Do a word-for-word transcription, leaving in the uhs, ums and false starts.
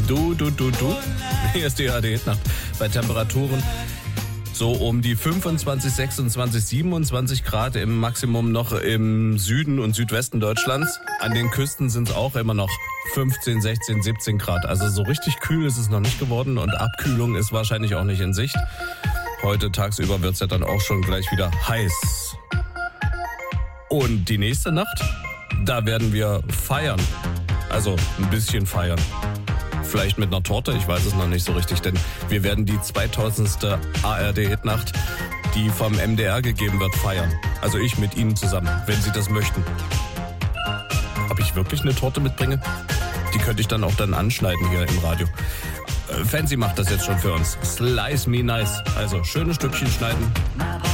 Du, du, du, du. Hier ist die A R D-Hitnacht bei Temperaturen so um die fünfundzwanzig, sechsundzwanzig, siebenundzwanzig Grad im Maximum noch im Süden und Südwesten Deutschlands. An den Küsten sind es auch immer noch fünfzehn, sechzehn, siebzehn Grad. Also so richtig kühl ist es noch nicht geworden und Abkühlung ist wahrscheinlich auch nicht in Sicht. Heute tagsüber wird es ja dann auch schon gleich wieder heiß. Und die nächste Nacht, da werden wir feiern. Also ein bisschen feiern. Vielleicht mit einer Torte, ich weiß es noch nicht so richtig, denn wir werden die zweitausendste A R D-Hitnacht, die vom M D R gegeben wird, feiern. Also ich mit Ihnen zusammen, wenn Sie das möchten. Ob ich wirklich eine Torte mitbringe? Die könnte ich dann auch dann anschneiden hier im Radio. Äh, Fancy macht das jetzt schon für uns. Slice me nice. Also schöne Stückchen schneiden.